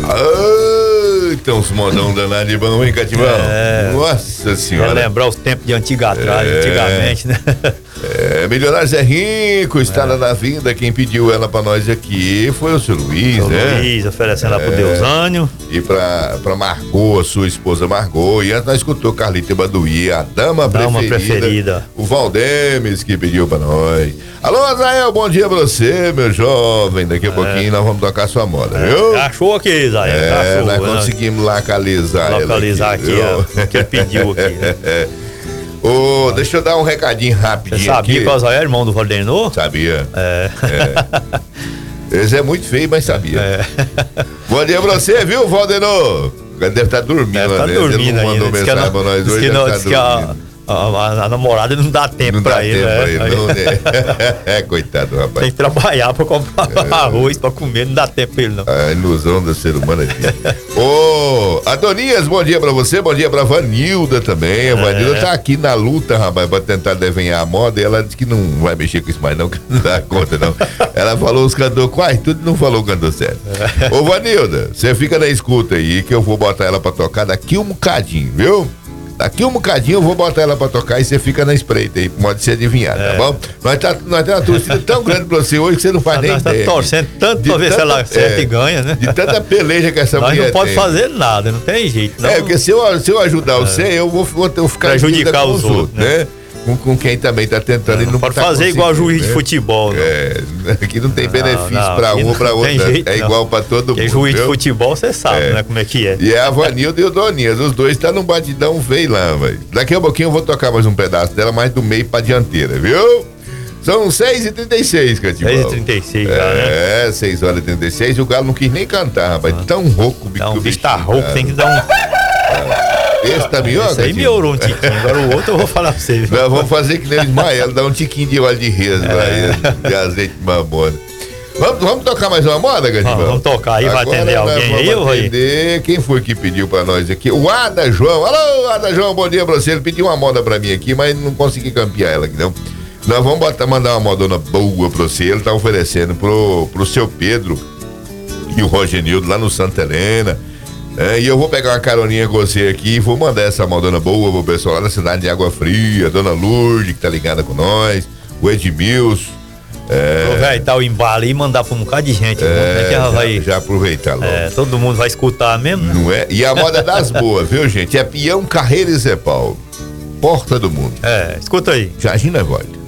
Então os modão danado de bom, hein, Catimão? Nossa senhora. Lembrar os tempos de antigamente, né? Milionários é rico, Estrada da Vida, quem pediu ela pra nós aqui foi o seu Luiz, né? Luiz, oferecendo ela pro Deusânio. E pra Margot, a sua esposa Margot, e nós escutou Carlita Baduí, a dama preferida. O Valdemes que pediu pra nós. Alô, Azael, bom dia pra você, meu jovem. Daqui a pouquinho nós vamos tocar sua moda, viu? Achou aqui, Azael? Nós conseguimos localizar aqui, o que ele pediu aqui, né? Deixa eu dar um recadinho rapidinho. Você sabia que o Azael é irmão do Valdenor? Sabia. Esse é muito feio, mas sabia. Bom dia pra você, viu, Valdenor? Ele deve estar dormindo. Ele não mandou mensagem pra nós hoje. A namorada não dá tempo pra ele. Coitado, rapaz. Tem que trabalhar pra comprar arroz pra comer, não dá tempo pra ele, não. A ilusão do ser humano aqui. Adonias, bom dia pra você, bom dia pra Vanilda também. A Vanilda tá aqui na luta, rapaz, pra tentar desenhar a moda, e ela disse que não vai mexer com isso mais não, que não dá conta não. Ela falou os cantores quase tudo, não falou o cantor certo. Vanilda, você fica na escuta aí, que eu vou botar ela pra tocar daqui um bocadinho, viu? Daqui um bocadinho eu vou botar ela pra tocar e você fica na espreita aí, pode ser adivinhado, tá bom? Nós temos uma torcida tão grande pra você hoje que você não faz nem ideia. Nós tá torcendo tanto pra ver se ela acerta e ganha, né? De tanta peleja que essa mulher tem. Nós não pode fazer nada, não tem jeito. Não. Porque se eu ajudar você, eu vou ficar prejudicar os outros, né? Com quem também tá tentando e não pode fazer igual juiz de futebol, né? Aqui não tem benefício pra um ou pra outro, é igual pra todo mundo. Porque juiz de futebol, você sabe, né, como é que é. E é a Vanilda e o Donias, os dois tá num batidão feio lá, velho. Daqui a pouquinho eu vou tocar mais um pedaço dela, mais do meio pra dianteira, viu? São 6h36, Catimão. 6h36 já, né? 6h36, e o Galo não quis nem cantar, rapaz, tão rouco. Não, o bicho tá rouco, tem que dar um... Esse tá melhor, Esse aí melhorou um tiquinho, agora o outro eu vou falar pra você. Nós vamos fazer que nem o Ismael, dar um tiquinho de óleo de reza pra ele, de azeite de mamona. Vamos tocar mais uma moda, Catimão? Vamos tocar aí, vai atender alguém aí, ou atender. Quem foi que pediu pra nós aqui? O Ada João. Alô, Ada João, bom dia pra você. Ele pediu uma moda pra mim aqui, mas não consegui campear ela aqui, não. Nós vamos mandar uma modona boa pra você. Ele tá oferecendo pro seu Pedro e o Rogenildo lá no Santa Helena. E eu vou pegar uma caroninha com você aqui e vou mandar essa modona boa pro pessoal lá da cidade de Água Fria, a dona Lourdes, que tá ligada com nós, o Edmilson. Aproveitar o embalo e mandar pra um bocado de gente. Já aproveitar logo. Todo mundo vai escutar mesmo, né? Não é? E a moda das boas, viu, gente? É Peão, Carreira e Zé Paulo. Porta do Mundo. Escuta aí. Jardim Volta.